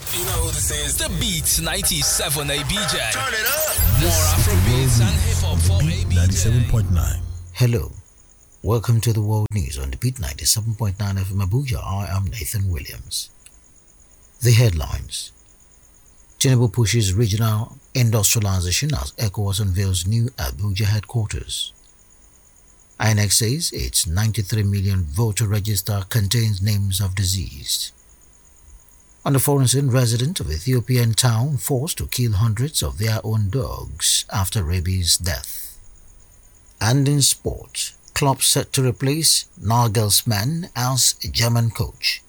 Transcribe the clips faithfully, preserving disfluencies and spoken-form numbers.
You know who this is. The Beat ninety-seven A B J. Turn it up. More Afrobeats and hip hop for A B J. ninety-seven point nine. Hello. Welcome to the World News on the Beat ninety-seven point nine F M Abuja. I am Nathan Williams. The headlines. Tinubu pushes regional industrialization as ECOWAS unveils new Abuja headquarters. I N E C says its ninety-three million voter register contains names of deceased. On the foreign scene, resident of Ethiopian town forced to kill hundreds of their own dogs after rabies death. And in sport, club set to replace Nagelsmann as German coach.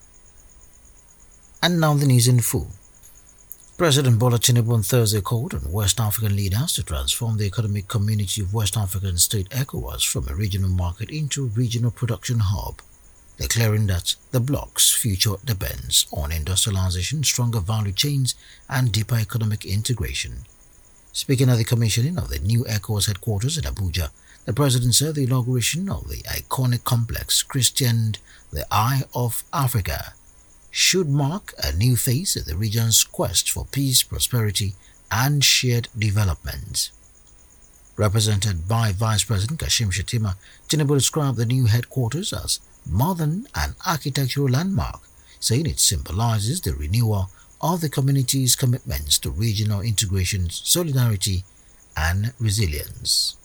And now the news in full. President Bola Tinubu on Thursday called on West African leaders to transform the economic community of West African state ECOWAS from a regional market into a regional production hub, declaring that the bloc's future depends on industrialization, stronger value chains, and deeper economic integration. Speaking at the commissioning of the new ECOWAS headquarters in Abuja, the president said the inauguration of the iconic complex, christened the Eye of Africa, should mark a new phase in the region's quest for peace, prosperity, and shared development. Represented by Vice President Kashim Shettima, Tinubu described the new headquarters as more than an architectural landmark, saying it symbolizes the renewal of the community's commitments to regional integration, solidarity, and resilience.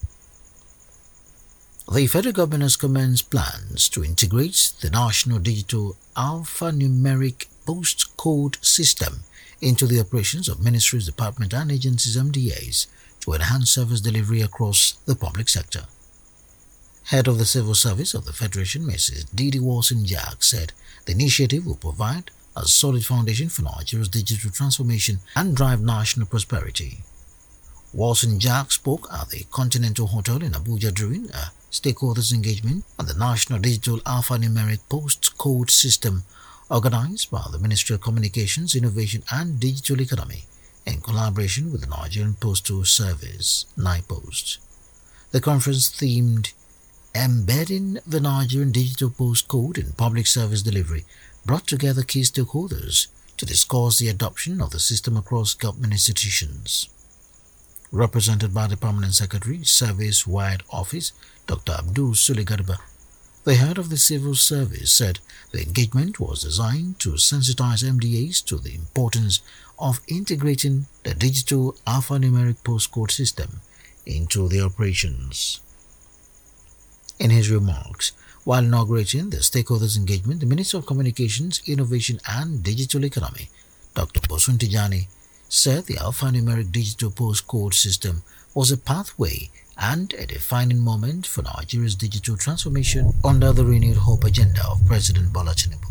The federal government has commenced plans to integrate the National Digital Alphanumeric Postcode System into the operations of ministries, departments, and agencies M D As to enhance service delivery across the public sector. Head of the Civil Service of the Federation, Missus Didi Walson-Jack, said the initiative will provide a solid foundation for Nigeria's digital transformation and drive national prosperity. Walson-Jack spoke at the Continental Hotel in Abuja during a stakeholders engagement on the National Digital Alphanumeric Postcode System organized by the Ministry of Communications, Innovation and Digital Economy in collaboration with the Nigerian Postal Service, NIPOST. The conference themed Embedding the Nigerian Digital Postcode in Public Service Delivery brought together key stakeholders to discuss the adoption of the system across government institutions. Represented by the Permanent Secretary, Service-Wide Office, Doctor Abdul Sule Garba, the head of the Civil Service said the engagement was designed to sensitize M D As to the importance of integrating the digital alphanumeric postcode system into their operations. In his remarks, while inaugurating the stakeholders engagement, the Minister of Communications, Innovation and Digital Economy, Doctor Bosun Tijani, said the alphanumeric digital postcode system was a pathway and a defining moment for Nigeria's digital transformation under the renewed hope agenda of President Bola Tinubu.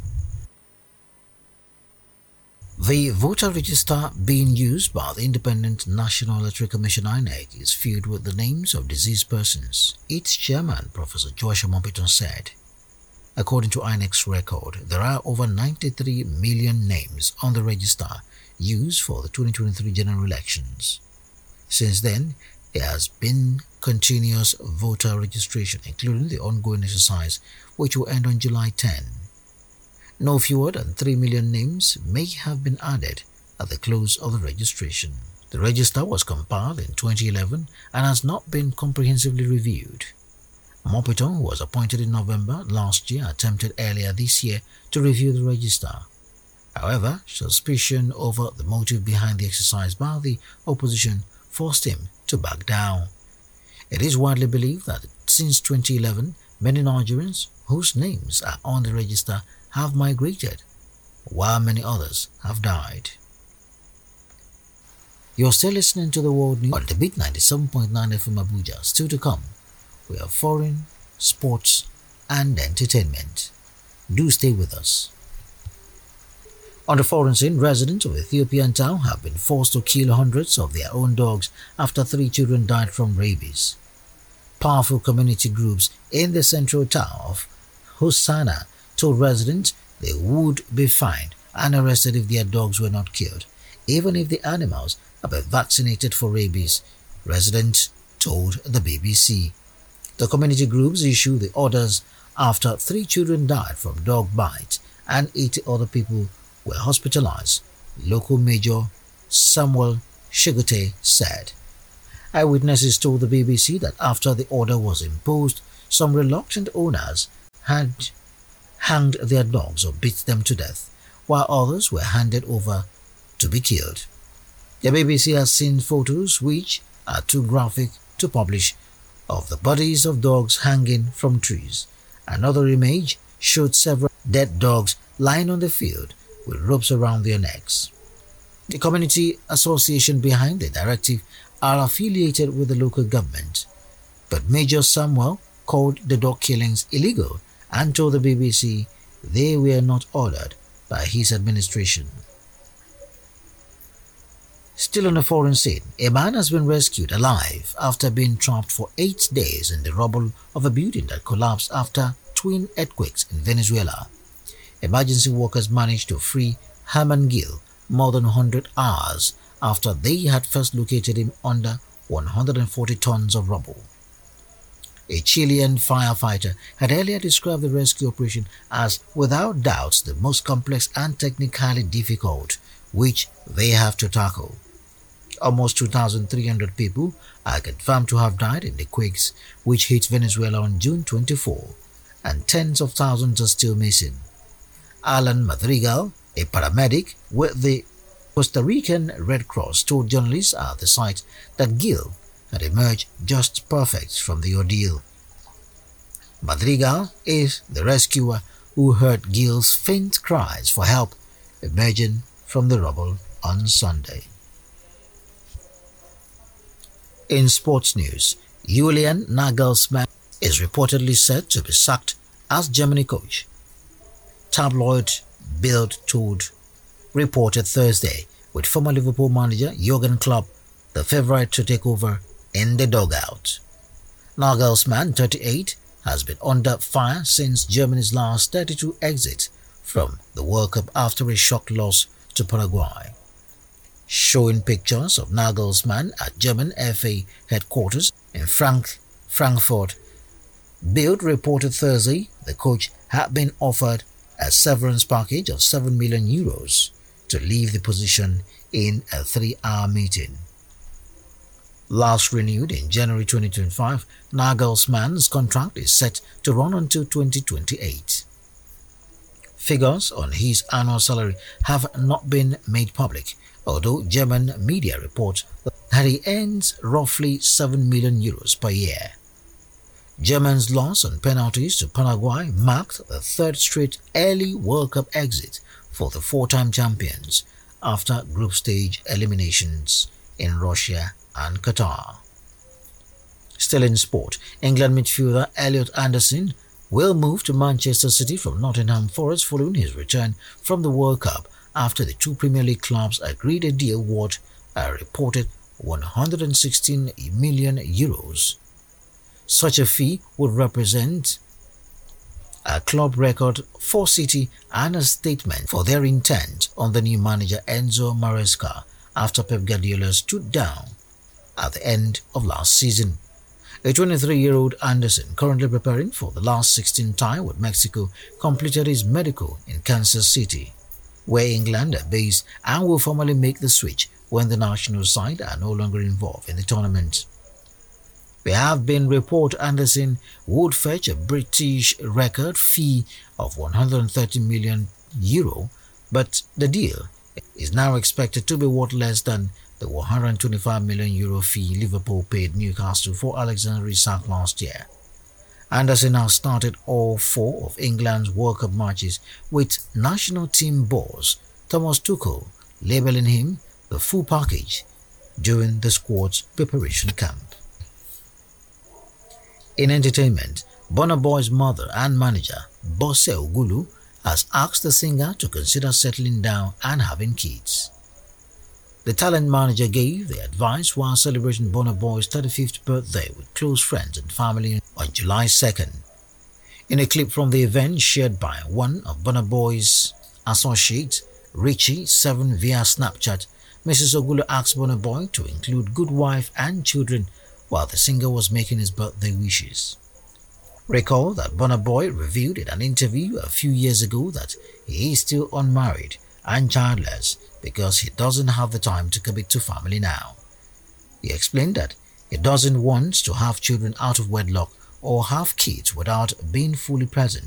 The voter register being used by the Independent National Electoral Commission I N E C is filled with the names of deceased persons. Its chairman, Professor Joshua Mompiton, said, according to I N E C's record, there are over ninety-three million names on the register used for the twenty twenty-three general elections. Since then, there has been continuous voter registration, including the ongoing exercise, which will end on July tenth. No fewer than three million names may have been added at the close of the registration. The register was compiled in twenty eleven and has not been comprehensively reviewed. Mompiton, who was appointed in November last year, attempted earlier this year to review the register. However, suspicion over the motive behind the exercise by the opposition forced him to back down. It is widely believed that since twenty eleven, many Nigerians whose names are on the register have migrated, while many others have died. You're still listening to the World News on the Beat ninety-seven point nine F M Abuja. Still to come, we have foreign, sports, and entertainment. Do stay with us. On the foreign scene, residents of Ethiopian town have been forced to kill hundreds of their own dogs after three children died from rabies. Powerful community groups in the central town of Hosanna told residents they would be fined and arrested if their dogs were not killed, even if the animals have been vaccinated for rabies, residents told the B B C. The community groups issued the orders after three children died from dog bites and eighty other people were hospitalized local Major Samuel Shigote said. Eyewitnesses told the B B C that after the order was imposed, some reluctant owners had hanged their dogs or beat them to death, while others were handed over to be killed. The B B C has seen photos which are too graphic to publish of the bodies of dogs hanging from trees. Another image showed several dead dogs lying on the field with ropes around their necks. The community association behind the directive are affiliated with the local government, but Major Samuel called the dog killings illegal and told the B B C they were not ordered by his administration. Still on the foreign scene, a man has been rescued alive after being trapped for eight days in the rubble of a building that collapsed after twin earthquakes in Venezuela. Emergency workers managed to free Herman Gil more than one hundred hours after they had first located him under one hundred forty tons of rubble. A Chilean firefighter had earlier described the rescue operation as without doubt the most complex and technically difficult which they have to tackle. Almost two thousand three hundred people are confirmed to have died in the quakes which hit Venezuela on June twenty-fourth, and tens of thousands are still missing. Alan Madrigal, a paramedic with the Costa Rican Red Cross, told journalists at the site that Gil had emerged just perfect from the ordeal. Madrigal is the rescuer who heard Gil's faint cries for help emerging from the rubble on Sunday. In sports news, Julian Nagelsmann is reportedly set to be sacked as Germany coach. Tabloid Bild told reported Thursday, with former Liverpool manager Jurgen Klopp the favourite to take over in the dugout. Nagelsmann, thirty-eight, has been under fire since Germany's last thirty-two exit from the World Cup after a shock loss to Paraguay. Showing pictures of Nagelsmann at German F A headquarters in Frank, Frankfurt, Bild reported Thursday the coach had been offered a severance package of seven million euros to leave the position in a three-hour meeting. Last renewed in January twenty twenty-five, Nagelsmann's contract is set to run until twenty twenty-eight. Figures on his annual salary have not been made public, although German media report that he earns roughly seven million euros per year. Germany's loss on penalties to Paraguay marked the third straight early World Cup exit for the four-time champions after group stage eliminations in Russia and Qatar. Still in sport, England midfielder Elliot Anderson will move to Manchester City from Nottingham Forest following his return from the World Cup after the two Premier League clubs agreed a deal worth a reported one hundred sixteen million euros. Such a fee would represent a club record for City and a statement for their intent on the new manager Enzo Maresca after Pep Guardiola stood down at the end of last season. A twenty-three-year-old Anderson, currently preparing for the last sixteen tie with Mexico, completed his medical in Kansas City, where England are based, and will formally make the switch when the national side are no longer involved in the tournament. There have been reports Anderson would fetch a British record fee of one hundred thirty million euro, but the deal is now expected to be worth less than the one hundred twenty-five million euro fee Liverpool paid Newcastle for Alexander Isak last year. Anderson has started all four of England's World Cup matches, with national team boss Thomas Tuchel labelling him the full package during the squad's preparation camp. In entertainment, Burna Boy's mother and manager, Bose Ogulu, has asked the singer to consider settling down and having kids. The talent manager gave the advice while celebrating Burna Boy's thirty-fifth birthday with close friends and family on July second. In a clip from the event shared by one of Burna Boy's associates, Richie seven via Snapchat, Missus Ogulu asked Burna Boy to include good wife and children while the singer was making his birthday wishes. Recall that Burna Boy revealed in an interview a few years ago that he is still unmarried and childless because he doesn't have the time to commit to family now. He explained that he doesn't want to have children out of wedlock or have kids without being fully present